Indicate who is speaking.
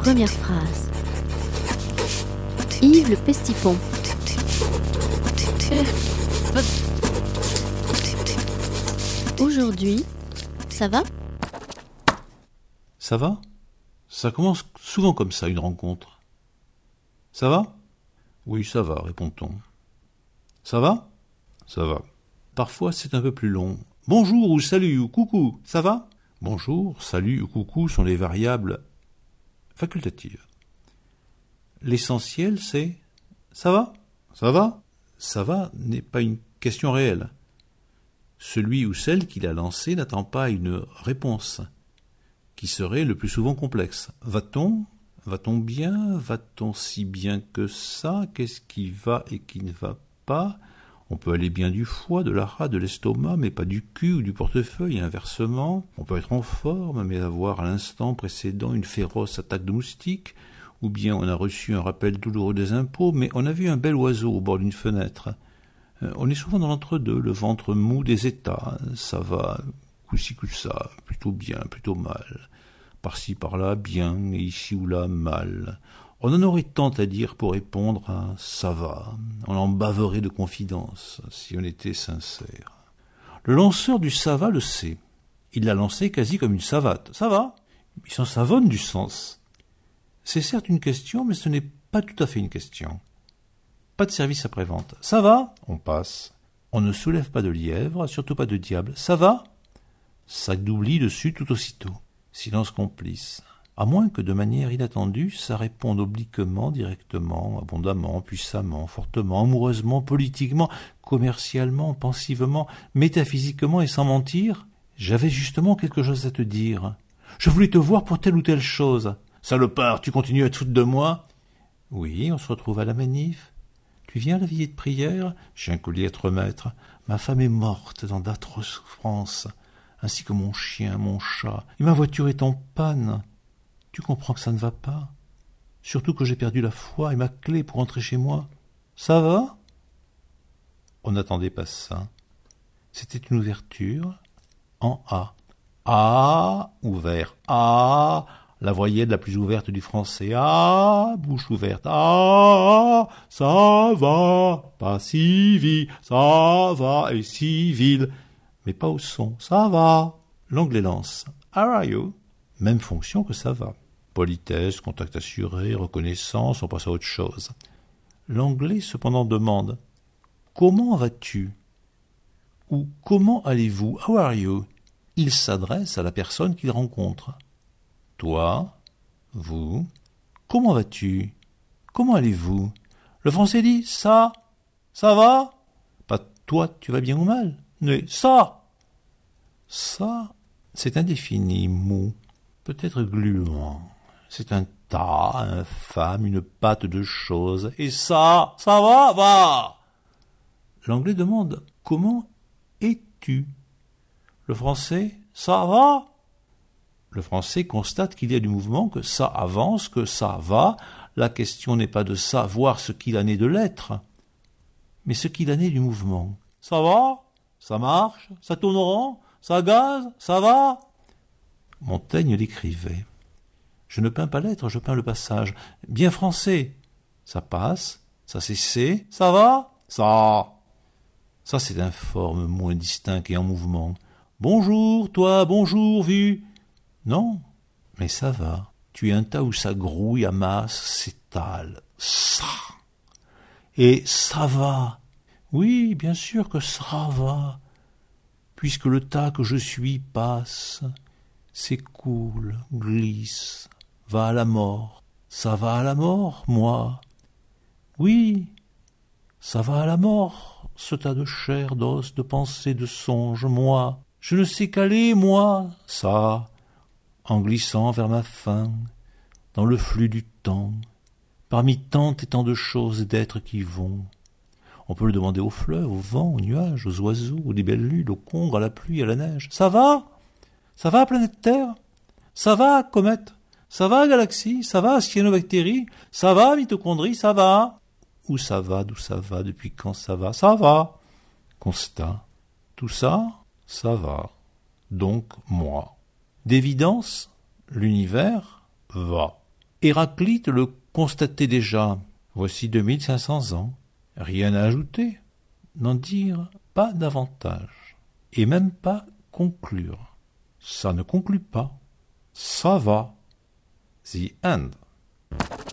Speaker 1: Première phrase. Yves le Pestipon. Aujourd'hui, ça va ?
Speaker 2: Ça va ? Ça commence souvent comme ça, une rencontre. Ça va ? Oui, ça va, répond-on. Ça va ? Ça va. Parfois, c'est un peu plus long. Bonjour ou salut ou coucou, ça va ? Bonjour, salut ou coucou sont les variables facultatives. L'essentiel, c'est « ça va ? Ça va ?» Ça va n'est pas une question réelle. Celui ou celle qui l'a lancé n'attend pas une réponse, qui serait le plus souvent complexe. Va-t-on ? Va-t-on bien ? Va-t-on si bien que ça ? Qu'est-ce qui va et qui ne va pas ? On peut aller bien du foie, de la rate, de l'estomac, mais pas du cul ou du portefeuille, et inversement. On peut être en forme, mais avoir à l'instant précédent une féroce attaque de moustiques, ou bien on a reçu un rappel douloureux des impôts, mais on a vu un bel oiseau au bord d'une fenêtre. On est souvent dans l'entre-deux, le ventre mou des états. Ça va, coup-ci, coup-ça, plutôt bien, plutôt mal. Par-ci, par-là, bien, et ici ou là, mal. On en aurait tant à dire pour répondre à « ça va ». On en baverait de confidence, si on était sincère. Le lanceur du « ça va » le sait. Il l'a lancé quasi comme une savate. « Ça va ?» Il s'en savonne du sens. C'est certes une question, mais ce n'est pas tout à fait une question. Pas de service après-vente. « Ça va ?» On passe. On ne soulève pas de lièvre, surtout pas de diable. « Ça va ?» Sac d'oubli dessus tout aussitôt. Silence complice. À moins que de manière inattendue, ça réponde obliquement, directement, abondamment, puissamment, fortement, amoureusement, politiquement, commercialement, pensivement, métaphysiquement et sans mentir. J'avais justement quelque chose à te dire. Je voulais te voir pour telle ou telle chose. Salopard, tu continues à te foutre de moi ? Oui, on se retrouve à la manif. Tu viens à la veillée de prière ? J'ai un collier à te remettre. Ma femme est morte dans d'atroces souffrances, ainsi que mon chien, mon chat, et ma voiture est en panne. Tu comprends que ça ne va pas. Surtout que j'ai perdu la foi et ma clé pour entrer chez moi. Ça va ? On n'attendait pas ça. C'était une ouverture en A. A, ouvert. A, la voyelle la plus ouverte du français. A, bouche ouverte. A, ça va, pas civil, ça va, et civil, mais pas au son. Ça va. L'anglais lance. How are you ? Même fonction que ça va. Politesse, contact assuré, reconnaissance, on passe à autre chose. L'anglais cependant demande « Comment vas-tu » ou « Comment allez-vous » ? « How are you » Il s'adresse à la personne qu'il rencontre. « Toi, vous, comment vas-tu ? Comment allez-vous » Le français dit « ça va ?» Pas « toi, tu vas bien ou mal ?» mais « ça ». Ça, c'est indéfini, mou, peut-être gluant. C'est un tas, infâme, une pâte de choses. Et ça va. L'anglais demande « Comment es-tu » Le français « Ça va ?» Le français constate qu'il y a du mouvement, que ça avance, que ça va. La question n'est pas de savoir ce qu'il en est de l'être, mais ce qu'il en est du mouvement. « Ça va ? Ça marche ? Ça tourne rond ? Ça gaze ? Ça va ?» Montaigne l'écrivait. Je ne peins pas l'être, je peins le passage. Bien français. Ça passe, ça cesse, ça va, ça. Ça c'est informe, mot indistinct et en mouvement. Bonjour, toi, bonjour, vu. Non, mais ça va. Tu es un tas où ça grouille, amasse, s'étale. Ça. Et ça va. Oui, bien sûr que ça va. Puisque le tas que je suis passe, s'écoule, glisse, va à la mort. Ça va à la mort, moi. Oui, ça va à la mort, ce tas de chair, d'os, de pensées, de songes, moi. Je ne sais qu'aller, moi, ça, en glissant vers ma fin, dans le flux du temps, parmi tant et tant de choses et d'êtres qui vont. On peut le demander aux fleuves, au vent, aux nuages, aux oiseaux, aux libellules, aux congres, à la pluie, à la neige. Ça va ? Ça va, planète Terre ? Ça va, comète ? Ça va, galaxie ? Ça va, cyanobactérie ? Ça va, mitochondrie ? Ça va ? Où ça va ? D'où ça va ? Depuis quand ça va ? Ça va. Constat. Tout ça, ça va. Donc, moi. D'évidence, l'univers va. Héraclite le constatait déjà, voici 2500 ans. Rien à ajouter, n'en dire pas davantage, et même pas conclure. Ça ne conclut pas, ça va. The end.